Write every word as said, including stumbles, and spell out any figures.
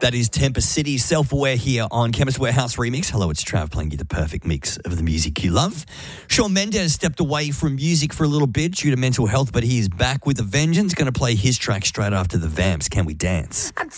That is Tempest City, Self-Aware here on Chemist Warehouse Remix. Hello, it's Trav playing you the perfect mix of the music you love. Shawn Mendes stepped away from music for a little bit due to mental health, but he is back with a vengeance. Going to play his track straight after the Vamps. Can we dance?